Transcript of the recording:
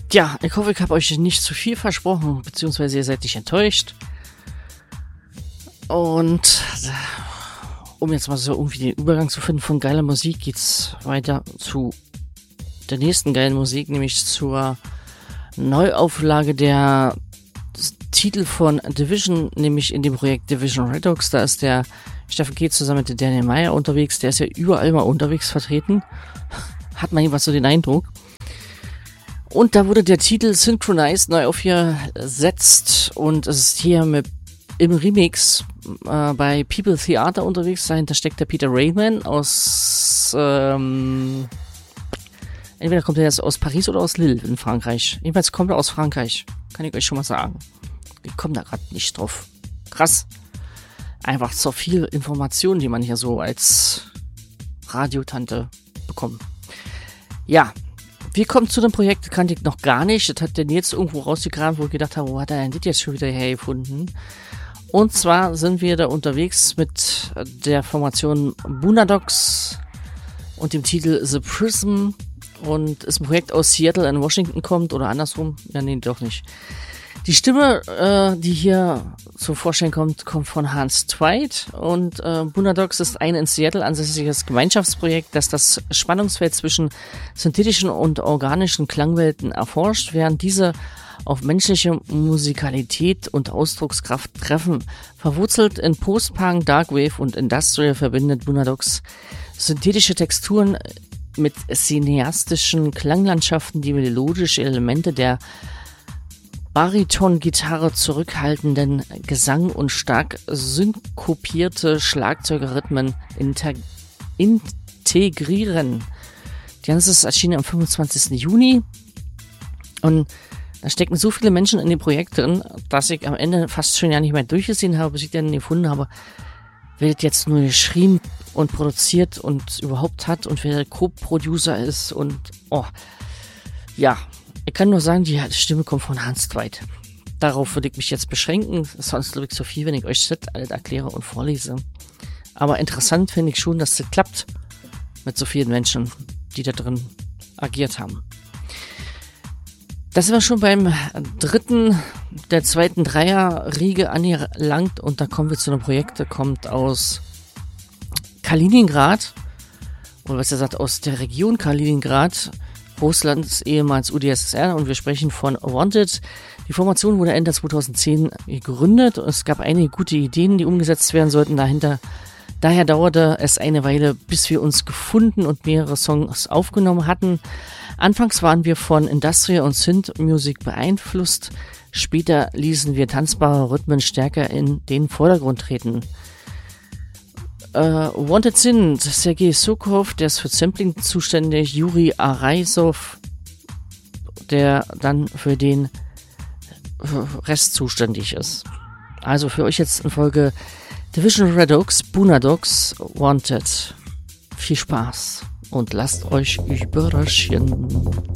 Ja, ich hoffe, ich habe euch nicht zu viel versprochen, beziehungsweise ihr seid nicht enttäuscht. Und um jetzt mal so irgendwie den Übergang zu finden von geiler Musik, geht's weiter zu der nächsten geilen Musik, nämlich zur Neuauflage der Titel von Division, nämlich in dem Projekt Division Redux. Da ist der Steffen G. zusammen mit Daniel Meyer unterwegs. Der ist ja überall mal unterwegs vertreten. Hat man jedenfalls so den Eindruck. Und da wurde der Titel Synchronized neu aufgesetzt und es ist hier im Remix bei People Theater unterwegs. Dahinter steckt der Peter Rayman aus entweder kommt er jetzt aus Paris oder aus Lille in Frankreich. Jedenfalls kommt er aus Frankreich. Kann ich euch schon mal sagen. Ich komme da gerade nicht drauf. Krass. Einfach so viel Information, die man hier so als Radiotante bekommt. Ja. Wir kommen zu dem Projekt, kannte ich noch gar nicht. Das hat der jetzt irgendwo rausgekramt, wo ich gedacht habe, wo hat er denn das jetzt schon wieder hergefunden? Und zwar sind wir da unterwegs mit der Formation Bunadox und dem Titel The Prism. Und ist ein Projekt aus Seattle in Washington kommt oder andersrum. Ja, nee, doch nicht. Die Stimme, die hier zum Vorschein kommt von Hans Tweit. Und Bunadox ist ein in Seattle ansässiges Gemeinschaftsprojekt, das das Spannungsfeld zwischen synthetischen und organischen Klangwelten erforscht, während diese auf menschliche Musikalität und Ausdruckskraft treffen. Verwurzelt in Post-Punk, Darkwave und Industrial verbindet Bunadox synthetische Texturen mit cineastischen Klanglandschaften, die melodische Elemente der Bariton-Gitarre, zurückhaltenden Gesang und stark synkopierte Schlagzeugerrhythmen integrieren. Die ganze ist erschienen am 25. Juni und da stecken so viele Menschen in dem Projekt drin, dass ich am Ende fast schon ja nicht mehr durchgesehen habe, bis ich dann gefunden habe, wer das jetzt nur geschrieben und produziert und überhaupt hat und wer der Co-Producer ist und ja, ich kann nur sagen, die Stimme kommt von Hans Tweit. Darauf würde ich mich jetzt beschränken, sonst glaube ich so viel, wenn ich euch das alles erkläre und vorlese. Aber interessant finde ich schon, dass das klappt mit so vielen Menschen, die da drin agiert haben. Da sind wir schon beim dritten der zweiten Dreierriege angelangt und da kommen wir zu einem Projekt, der kommt aus Kaliningrad, oder was er sagt, aus der Region Kaliningrad, Russlands ehemals UdSSR, und wir sprechen von Wanted. Die Formation wurde Ende 2010 gegründet und es gab einige gute Ideen, die umgesetzt werden sollten. Daher dauerte es eine Weile, bis wir uns gefunden und mehrere Songs aufgenommen hatten. Anfangs waren wir von Industrial und Synth-Musik beeinflusst. Später ließen wir tanzbare Rhythmen stärker in den Vordergrund treten. Wanted sind Sergei Sokov, der ist für Sampling zuständig, Juri Araisov, der dann für den Rest zuständig ist. Also für euch jetzt in Folge Division Redux, Bunadox, Wanted. Viel Spaß und lasst euch überraschen.